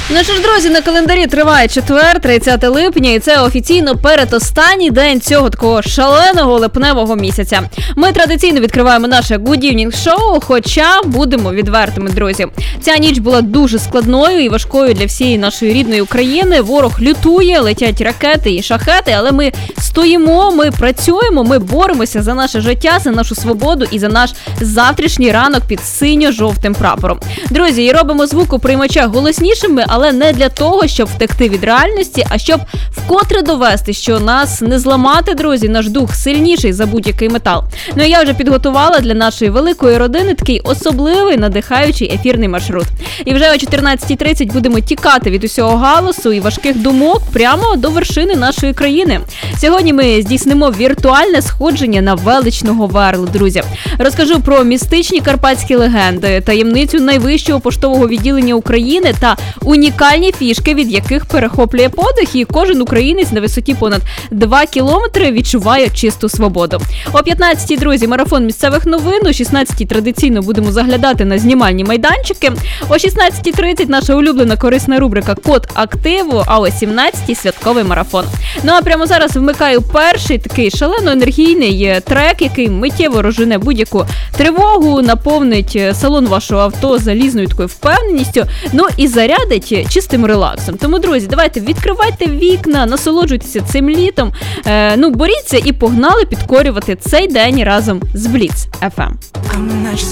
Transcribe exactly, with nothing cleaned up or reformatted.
Ну що ж, друзі, на календарі триває четвер, тридцяте липня, і це офіційно передостанній день цього такого шаленого липневого місяця. Ми традиційно відкриваємо наше Good Evening шоу, хоча будемо відвертими, друзі. Ця ніч була дуже складною і важкою для всієї нашої рідної України. Ворог лютує, летять ракети і шахети, але ми стоїмо, ми працюємо, ми боремося за наше життя, за нашу свободу і за наш завтрашній ранок під синьо-жовтим прапором. Друзі, і робимо звук у приймачах голоснішими, але не для того, щоб втекти від реальності, а щоб вкотре довести, що нас не зламати, друзі, наш дух сильніший за будь-який метал. Ну і я вже підготувала для нашої великої родини такий особливий, надихаючий ефірний маршрут. І вже о чотирнадцятій тридцять будемо тікати від усього галасу і важких думок прямо до вершини нашої країни. Сьогодні ми здійснимо віртуальне сходження на величного Верлу, друзі. Розкажу про містичні карпатські легенди, таємницю найвищого поштового відділення України та унікальні фішки, від яких перехоплює подих, і кожен українець на висоті понад два кілометри відчуває чисту свободу. О п'ятнадцятій, друзі, марафон місцевих новин, о шістнадцятій традиційно будемо заглядати на знімальні майданчики, о шістнадцятій тридцять наша улюблена корисна рубрика «Код активу», а о сімнадцятій святковий марафон. Ну а прямо зараз вмикаю перший такий шалено енергійний трек, який миттєво розжене будь-яку тривогу, наповнить салон вашого авто залізною такою впевненістю, ну і зарядить чистим релаксом. Тому, друзі, давайте відкривайте вікна, насолоджуйтеся цим літом, е, ну боріться і погнали підкорювати цей день разом з Бліц еф ем.